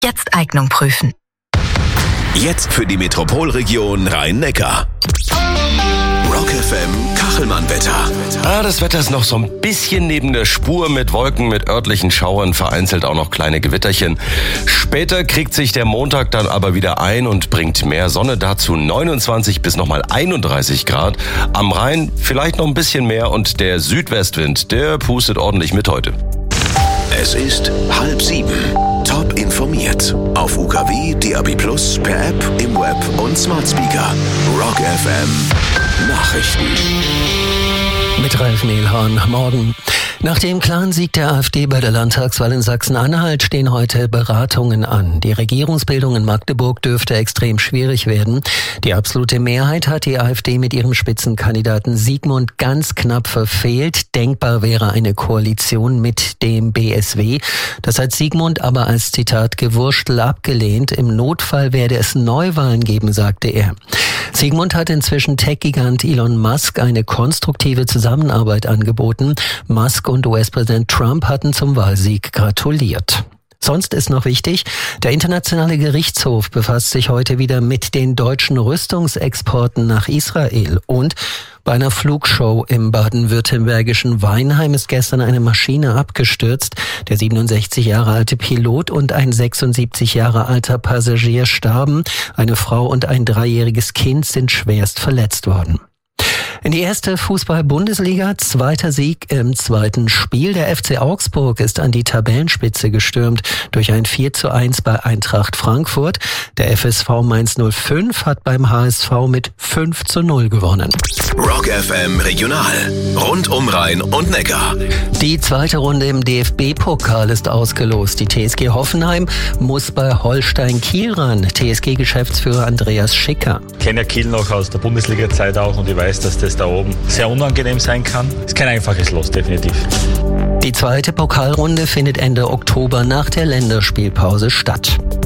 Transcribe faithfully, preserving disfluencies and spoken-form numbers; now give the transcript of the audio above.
Jetzt Eignung prüfen. Jetzt für die Metropolregion Rhein-Neckar. Rock F M Kachelmann-Wetter. Ah, das Wetter ist noch so ein bisschen neben der Spur mit Wolken, mit örtlichen Schauern, vereinzelt auch noch kleine Gewitterchen. Später kriegt sich der Montag dann aber wieder ein und bringt mehr Sonne, dazu neunundzwanzig bis nochmal einunddreißig Grad. Am Rhein vielleicht noch ein bisschen mehr und der Südwestwind, der pustet ordentlich mit heute. Es ist halb sieben. Top informiert. Auf U K W, D A B plus, per App, im Web und Smart Speaker. Rock F M Nachrichten. Mit Ralf Mehlhorn. Morgen. Nach dem klaren Sieg der AfD bei der Landtagswahl in Sachsen-Anhalt stehen heute Beratungen an. Die Regierungsbildung in Magdeburg dürfte extrem schwierig werden. Die absolute Mehrheit hat die AfD mit ihrem Spitzenkandidaten Sigmund ganz knapp verfehlt. Denkbar wäre eine Koalition mit dem B S W. Das hat Sigmund aber als Zitat Gewurstel abgelehnt. Im Notfall werde es Neuwahlen geben, sagte er. Sigmund hat inzwischen Tech-Gigant Elon Musk eine konstruktive Zusammenarbeit angeboten. Musk und U S-Präsident Trump hatten zum Wahlsieg gratuliert. Sonst ist noch wichtig, der Internationale Gerichtshof befasst sich heute wieder mit den deutschen Rüstungsexporten nach Israel. Und bei einer Flugshow im baden-württembergischen Weinheim ist gestern eine Maschine abgestürzt. Der siebenundsechzig Jahre alte Pilot und ein sechsundsiebzig Jahre alter Passagier starben. Eine Frau und ein dreijähriges Kind sind schwerst verletzt worden. In die erste Fußball-Bundesliga, zweiter Sieg im zweiten Spiel. Der F C Augsburg ist an die Tabellenspitze gestürmt durch ein vier zu eins bei Eintracht Frankfurt. Der F S V Mainz null fünf hat beim H S V mit fünf zu null gewonnen. Rock F M Regional. Rund um Rhein und Neckar. Die zweite Runde im D F B-Pokal ist ausgelost. Die T S G Hoffenheim muss bei Holstein Kiel ran. T S G-Geschäftsführer Andreas Schicker. Ich kenne ja Kiel noch aus der Bundesliga-Zeit auch und ich weiß, dass das da oben sehr unangenehm sein kann. Ist kein einfaches Los, definitiv. Die zweite Pokalrunde findet Ende Oktober nach der Länderspielpause statt.